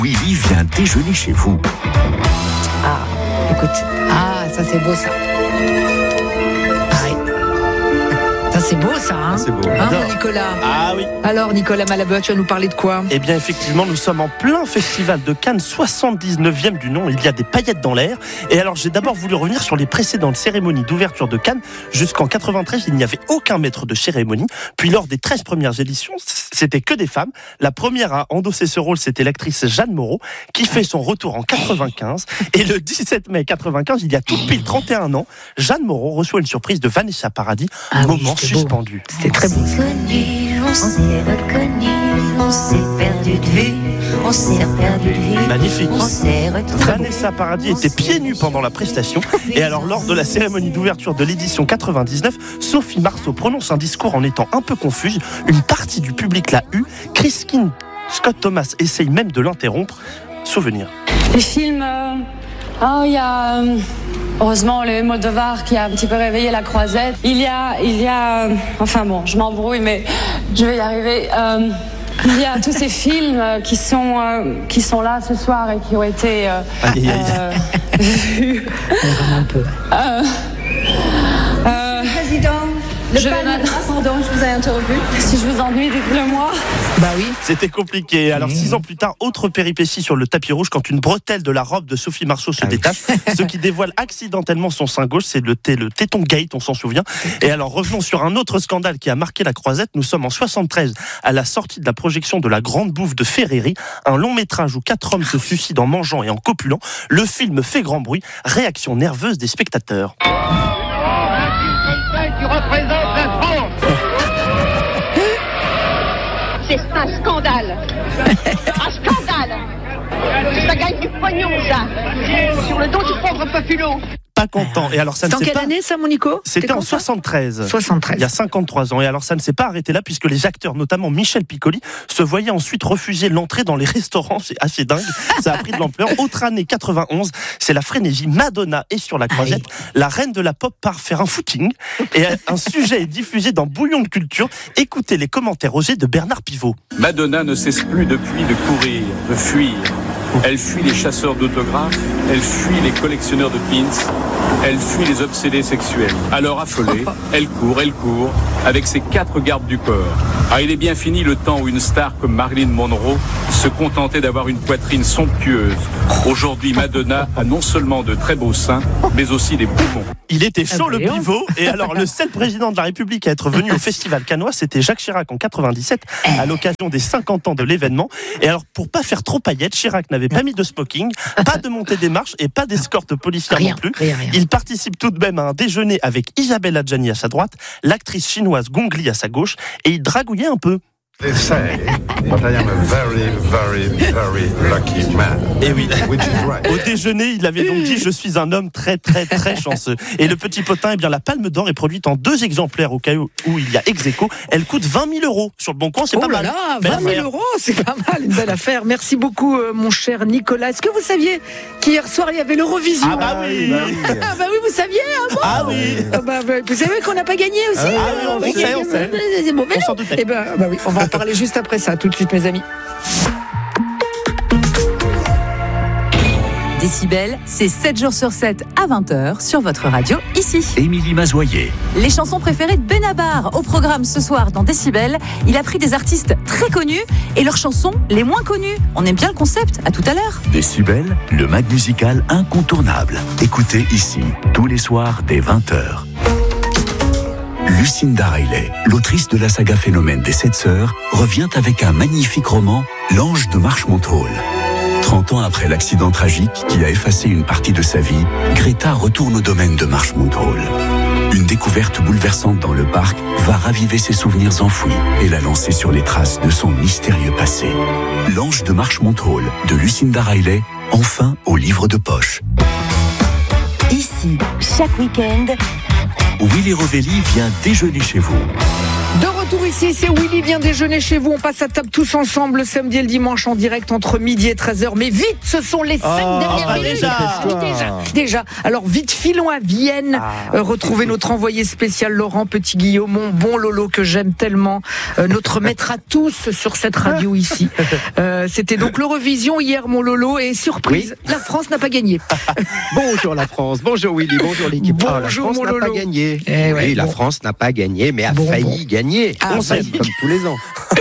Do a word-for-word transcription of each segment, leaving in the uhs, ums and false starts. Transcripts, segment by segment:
Willy vient déjeuner chez vous. Ah, écoute. Ah, ça c'est beau ça. Ah oui. Ça c'est beau ça, hein, ah, c'est beau. Hein, mon Nicolas. Ah oui. Alors Nicolas Malabot, tu vas nous parler de quoi? Eh bien effectivement, nous sommes en plein festival de Cannes, soixante-dix-neuvième du nom. Il y a des paillettes dans l'air. Et alors j'ai d'abord voulu revenir sur les précédentes cérémonies d'ouverture de Cannes. Jusqu'en quatre-vingt-treize, il n'y avait aucun maître de cérémonie. Puis lors des treize premières éditions, c'était que des femmes. La première à endosser ce rôle, c'était l'actrice Jeanne Moreau, qui fait son retour en quatre-vingt-quinze. Et le dix-sept mai quatre-vingt-quinze, il y a tout pile trente et un ans, Jeanne Moreau reçoit une surprise de Vanessa Paradis, Ah moment oui, suspendu. C'était très beau. On s'est connu, on s'est reconnu, on s'est perdu de vue, on s'est perdu de vue. Magnifique. On s'est retrouvé. Vanessa Paradis était pieds nus pendant la prestation. Et alors, lors de la cérémonie d'ouverture de l'édition quatre-vingt-dix-neuf, Sophie Marceau prononce un discours en étant un peu confuse. Une partie du public l'a eu. Christine Scott Thomas essaye même de l'interrompre. Souvenir. Les films... Euh... Oh, il y a... Euh... Heureusement, le Moldovar qui a un petit peu réveillé la croisette. Il y a... Il y a... Euh... Enfin bon, je m'embrouille, mais je vais y arriver. Euh... Il y a tous ces films qui sont, euh, qui sont là ce soir et qui ont été euh, aïe, aïe. euh, vus. Un peu. Euh, euh, Président, le je vais panneau- maintenant- Ah, pardon, je vous ai interrompu. Si je vous ennuie, dites-le moi. Bah oui. C'était compliqué. Alors, six ans plus tard, autre péripétie sur le tapis rouge quand une bretelle de la robe de Sophie Marceau se détache. Ce qui dévoile accidentellement son sein gauche, c'est le, t- le téton gate, on s'en souvient. Et alors, revenons sur un autre scandale qui a marqué la croisette. Nous sommes en soixante-treize, à la sortie de la projection de La Grande Bouffe de Ferreri, un long métrage où quatre hommes se suicident en mangeant et en copulant. Le film fait grand bruit. Réaction nerveuse des spectateurs. Qui représente la France. C'est un scandale. Un scandale. Ça gagne du pognon, ça. Sur le dos du pauvre populo. Pas content. Et alors, ça ne C'est en s'est quelle pas... année ça, mon Nico? C'était en quand, ça soixante-treize. soixante-treize. Il y a cinquante-trois ans. Et alors, ça ne s'est pas arrêté là, puisque les acteurs, notamment Michel Piccoli, se voyaient ensuite refuser l'entrée dans les restaurants. C'est assez dingue. Ça a pris de l'ampleur. Autre année quatre-vingt-onze, c'est la frénésie. Madonna est sur la croisette. La reine de la pop part faire un footing. Et un sujet est diffusé dans Bouillon de culture. Écoutez les commentaires osés de Bernard Pivot. Madonna ne cesse plus depuis de courir, de fuir. Elle fuit les chasseurs d'autographes, elle fuit les collectionneurs de pins, elle fuit les obsédés sexuels. Alors affolée, elle court, elle court, avec ses quatre gardes du corps. Ah, il est bien fini le temps où une star comme Marilyn Monroe se contentait d'avoir une poitrine somptueuse. Aujourd'hui, Madonna a non seulement de très beaux seins, mais aussi des poumons. Il était chaud, Ah, le voyons. pivot. Et alors, le seul président de la République à être venu au Festival cannois, c'était Jacques Chirac en quatre-vingt-dix-sept, à l'occasion des cinquante ans de l'événement. Et alors, pour pas faire trop paillettes, Chirac n'avait pas mis de smoking, pas de montée des marches et pas d'escorte policière Rien, non plus. rien, rien. Il participe tout de même à un déjeuner avec Isabelle Adjani à sa droite, l'actrice chinoise Gong Li à sa gauche, et il dragouillait un peu. They say that I am a very, very, very lucky man. Et oui. Which is right. Au déjeuner, il avait donc dit « Je suis un homme très, très, très chanceux ». Et le petit potin, eh bien, la Palme d'Or est produite en deux exemplaires au cas où où il y a ex aequo. Elle coûte vingt mille euros. Sur le Bon Coin, c'est Oh pas là mal. là, Belle vingt mille affaire. euros, c'est pas mal, une belle affaire. Merci beaucoup, euh, mon cher Nicolas. Est-ce que vous saviez qu'hier soir, il y avait l'Eurovision? Ah bah oui. Ah bah oui, vous saviez, hein, bon. Ah oui. Ah bah, bah, vous savez qu'on n'a pas gagné aussi? Ah oui, on Euh, sait, on sait. C'est bon, mais On non. s'en doutait. Eh ben, bah oui, on va en parler juste après ça, tout de suite, mes amis. Décibel, c'est sept jours sur sept à vingt heures sur votre radio, ici. Émilie Mazoyer. Les chansons préférées de Benabar. Au programme ce soir dans Décibel, il a pris des artistes très connus et leurs chansons les moins connues. On aime bien le concept, à tout à l'heure. Décibel, le mag musical incontournable. Écoutez ici, tous les soirs dès vingt heures. Lucinda Riley, l'autrice de la saga Phénomène des Sept Sœurs, revient avec un magnifique roman, L'Ange de Marchmont Hall. trente ans après l'accident tragique qui a effacé une partie de sa vie, Greta retourne au domaine de Marchmont Hall. Une découverte bouleversante dans le parc va raviver ses souvenirs enfouis et la lancer sur les traces de son mystérieux passé. L'Ange de Marchmont Hall de Lucinda Riley, enfin au livre de poche. Ici, chaque week-end, Willy Rovelli vient déjeuner chez vous. De retour ici, c'est Willy vient déjeuner chez vous. On passe à table tous ensemble le samedi et le dimanche en direct entre midi et treize heures. Mais vite, ce sont les cinq Oh, dernières bah minutes. déjà. déjà, déjà. Alors vite, filons à Vienne. Ah. Euh, retrouvez notre envoyé spécial Laurent Petit-Guillaume, mon bon Lolo que j'aime tellement. Euh, notre maître à tous sur cette radio ici. Euh, c'était donc l'Eurovision hier, mon Lolo. Et surprise, la France n'a pas gagné. Bonjour la France, bonjour Willy, bonjour l'équipe. Bonjour, Ah, la France mon n'a Lolo. pas gagné. Eh oui, ouais, la bon. France n'a pas gagné, mais a Bon, failli bon. gagner. Ah, On sait, failli. comme tous les ans.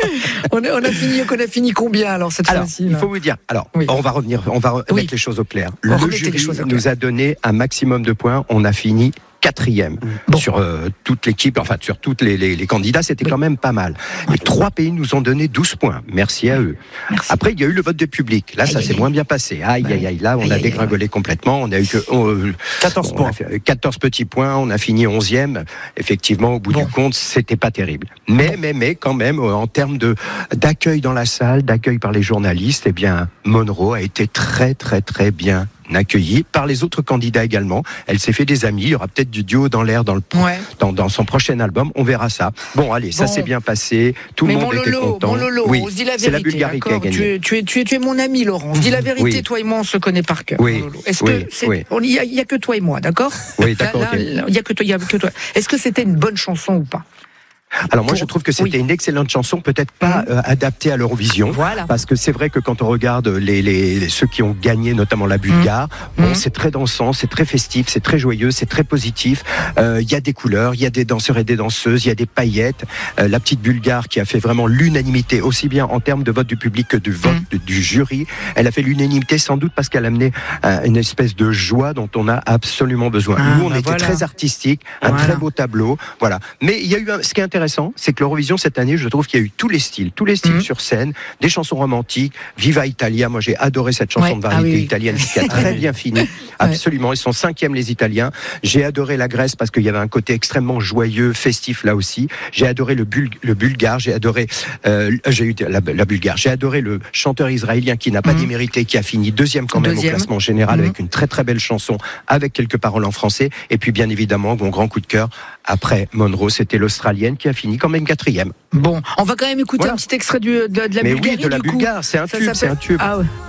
on, a, on a fini, on a fini combien alors cette Alors, fois-ci il là faut vous dire. Alors, Oui. on va revenir, on va remettre Oui. les choses au clair. On Le remettait les jury choses au nous clair. a donné un maximum de points. On a fini quatrième Bon. sur euh, toute l'équipe, enfin sur toutes les, les, les candidats, c'était Oui. quand même pas mal. Et trois pays nous ont donné douze points. Merci à eux. Merci. Après, il y a eu le vote du public. Là, Aïe, ça aïe, s'est aïe. moins bien passé. Aïe, aïe, aïe. Là, on Aïe, a aïe, dégringolé complètement. On a eu que euh, quatorze on a points. fait quatorze petits points. On a fini onzième. Effectivement, au bout Bon. du compte, c'était pas terrible. Mais, mais, mais, quand même, euh, en termes de d'accueil dans la salle, d'accueil par les journalistes, eh bien, Monroe a été très, très, très bien accueillie par les autres candidats également. Elle s'est fait des amis. Il y aura peut-être du duo dans l'air dans le Ouais. dans, dans son prochain album. On verra ça. Bon, allez, ça Bon. s'est bien passé. Tout Mais le mon monde était Lolo, content. mon Lolo, oui, on se dit la vérité. c'est la Bulgarie qui a d'accord gagné. Tu es, tu, es, tu, es, tu es mon ami, Laurent. On se dit la vérité, Oui. toi et moi, on se connaît par cœur. Oui, mon Lolo. Est-ce oui, que c'est, oui. on- il n'y a, a que toi et moi, d'accord Oui, Là, d'accord. là, ok. là, Il n'y a que toi, il y a que toi. Est-ce que c'était une bonne chanson ou pas Alors moi, Pour- je trouve que c'était oui. une excellente chanson, peut-être pas euh, adaptée à l'Eurovision. Voilà. Parce que c'est vrai que quand on regarde les, les ceux qui ont gagné, notamment la Bulgare, bon, Mhm. c'est très dansant, c'est très festif, c'est très joyeux, c'est très positif. Euh, Il y a des couleurs, il y a des danseurs et des danseuses, il y a des paillettes. Euh, la petite Bulgare qui a fait vraiment l'unanimité, aussi bien en termes de vote du public que du vote de- du jury. Elle a fait l'unanimité sans doute parce qu'elle a amené euh, une espèce de joie dont on a absolument besoin. Ah, Nous, on bah était voilà. très artistique, un Voilà. très beau tableau, voilà. Mais il y a eu un, ce qui est intéressant, c'est que l'Eurovision cette année, je trouve qu'il y a eu tous les styles, tous les styles Mhm. sur scène, des chansons romantiques, Viva Italia. Moi, j'ai adoré cette chanson Ouais. de variété Ah oui, oui. italienne qui a très bien fini. Absolument, ils sont cinquièmes les Italiens. J'ai adoré la Grèce parce qu'il y avait un côté extrêmement joyeux, festif là aussi. J'ai adoré le, Bul- le Bulgare. J'ai adoré, euh, j'ai eu la, la Bulgare. J'ai adoré le chanteur israélien qui n'a pas Mhm. démérité, qui a fini deuxième quand même Deuxième. au classement général Mhm. avec une très très belle chanson avec quelques paroles en français. Et puis bien évidemment, mon grand coup de cœur après Monroe, c'était l'Australienne qui a fini quand même quatrième. Bon, on va quand même écouter Voilà. un petit extrait du, de, de la Mais Bulgarie oui, de la du coup. Bulgare, c'est un Ça tube, c'est s'appelle- un tube. Ah ouais.